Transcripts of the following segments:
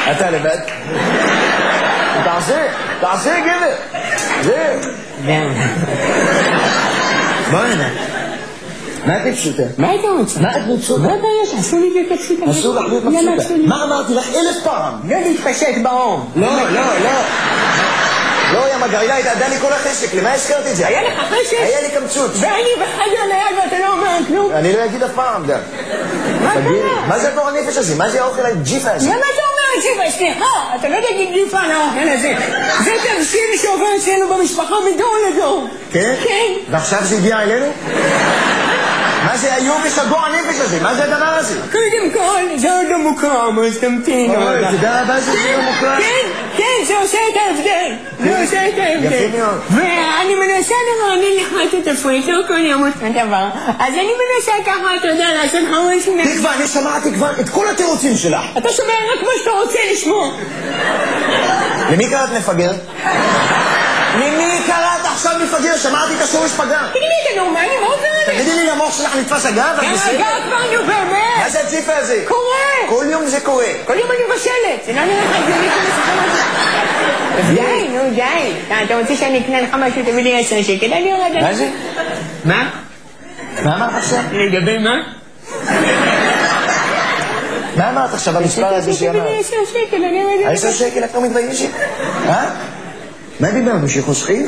אתה לבד? תעשה גבר. זה. בוא הנה. מה את פשוטה? מה אתה רוצה? מה את פשוטה? מה הבעיה שעשו לי את הפשוטה? אסור לך להיות פשוטה. מה אמרתי לך 1000 פעם? לא להתפשט באום. לא, יא מגרילה, התעדה לי כל החשק, למה הזכרתי את זה? היה לך חשק? היה לי קמצוץ. ואני בחדר ליד ואתה לא אומר כלום? אני לא אגיד אף פעם גם. מה קרה? מה זה הגור הנפש הזה? מה זה האוכל הג'יפה הזה? למה אתה אומר ג'יפה? סליחה, אתה לא תגיד ג'יפה על האוכל הזה. זה תבשיל שעובר אצלנו במשפחה מדור לדור. כן? כן. ועכשיו זה הגיע אלינו? מה זה היובש הגור הנפש הזה? מה זה הדבר הזה? קודם כל, זה עוד לא מוקרם, אז תמתין. תודה רבה שזה לא מוקרם. כן, זה עושה את ההבדל. זה עושה את ההבדל. יפה מאוד. ואני מנסה לרענן לך את התפריט, לא כל יום אותו דבר. אז אני מנסה ככה, אתה יודע, לעשות לך משהו. תקווה, אני שמעתי כבר את כל התירוצים שלך. אתה שומע רק מה שאתה רוצה לשמוע. למי קראת מפגר? למי קראת עכשיו מפגר? שמעתי את השורש פגר. תגידי לי, אתה נורמלי? מה עובר עליך? תגידי לי, המוח שלך נתפס אגב? אגב כבר, נו באמת. מה זה הג'יפה הזה? קורה. כל יום זה קורה. כל יום אני מבשלת. זה לא נראה לך הגיוני כמו ספר הזה. די, נו די. אתה רוצה שאני אקנה לך משהו, תביא לי 10 שקל, אני יורד. מה זה? מה? מה אמרת עכשיו? לגבי מה? מה אמרת עכשיו במספר הזה שאמרת? תביא לי 10 שקל, אני יורד. 10 שקל את לא מתביישת? מה דיברנו? שחוסכים?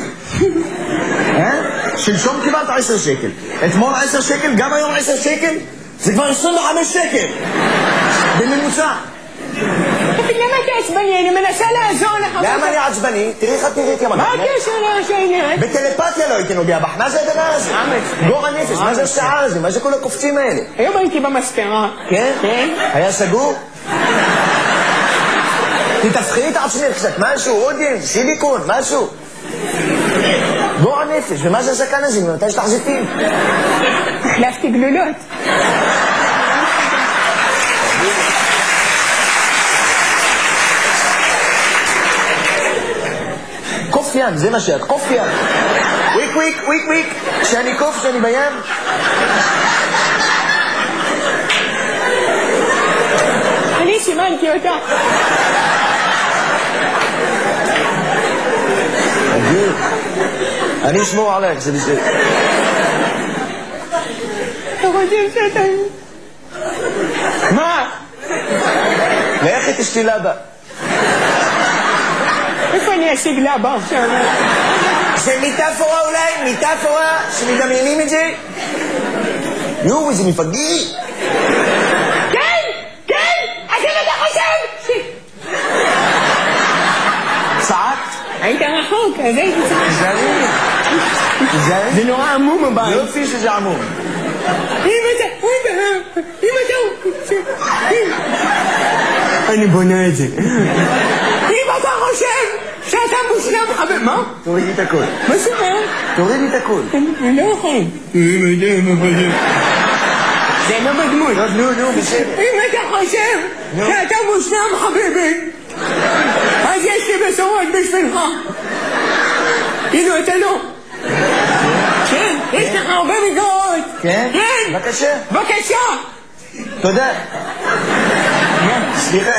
שלשום קיבלת 10 שקל. אתמול 10 שקל, גם היום 10 שקל? זה כבר 25 שקל. בממוצע. למה אתה עצבני? אני מנסה לעזור לך. למה אני עצבני? תראי איך את נראית יא מגע. מה הקשר לעשיינת? בטלפתיה לא הייתי נוגע בך. מה זה הדבר הזה? גור הנפש, מה זה השעה הזה? מה זה כל הקופצים האלה? היום הייתי במספרה. כן? כן. היה סגור? תתפחי את עצמך קצת, משהו, עודין, סיליקון, משהו. גור הנפש, ומה זה הזקן הזה? ממתי יש לך זיתים? החלפתי גלולות. קוף ים, זה מה שאת, קוף ים. וויק וויק, וויק וויק. כשאני קוף, כשאני בים. אני סימנתי אותה. אני אשמור עליך, זה בסדר. אתה חושב שאתה... מה? לך תשתי לבה. איפה אני אשיג לבה עכשיו? זה מיטאפורה אולי? מיטאפורה? שמדמיינים את זה? יואו, איזה מפגיר. כן! אז אם אתה חושב! צעקת? היית רחוק, אז הייתי צעק. זה נורא עמום הבית. לא יופי שזה עמום. אם אתה... אני בונה את זה. אם אתה חושב שאתה מושלם חבר... מה? תורידי את הכל. מה זאת אומרת? תורידי את הכל. אני לא יכול. זה לא בדמות. נו, בסדר. אם אתה חושב שאתה מושלם חביבי, אז יש לי בשורות בשבילך. כאילו אתה לא. כן, יש לך הרבה מגרות. כן? כן. בבקשה. תודה. סליחה.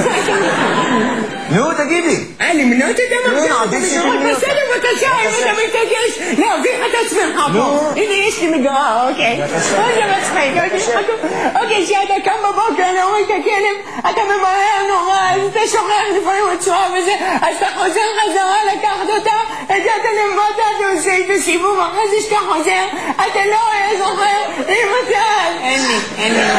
נו, תגידי. למנות את המגרות? עדיף שתמנות. בסדר, בבקשה, אם אתה מתעקש להביך את עצמך פה. הנה, יש לי מגרה, אוקיי. זה מצחיק, אוקיי, כשאתה קם בבוקר, אני רואה את הכלב, אתה ממהר נורא, אז אתה שוכח לפעמים הצורה וזה, אז אתה חוזר חזרה לקחת אותה, הגעת למטה, אתה עושה את הסיבוב, אחרי זה שאתה חוזר, אתה לא זוכר, אם אתה... אין לי.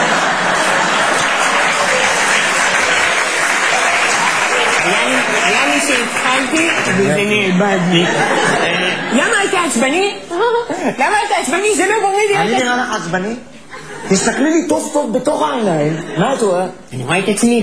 היה לי שהתחלתי וזה נאבד לי. למה אתה עצבני? זה לא ברור לי. אני נראה לך עצבני? תסתכלי לי טוב טוב בתוך העיניים. מה את רואה? אני רואה את עצמי